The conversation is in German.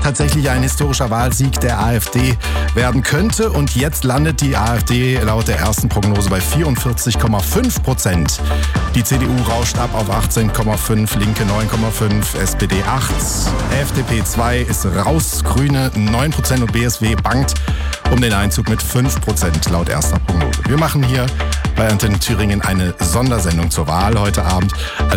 tatsächlich ein historischer Wahlsieg der AfD werden könnte. Und jetzt landet die AfD laut der ersten Prognose bei 44,5%. Die CDU rauscht ab auf 18,5%, Linke 9,5%, SPD 8%, FDP 2 ist raus, Grüne 9% und BSW bangt um den Einzug mit 5% laut erster Prognose. Wir machen hier bei Antenne Thüringen eine Sondersendung zur Wahl heute Abend.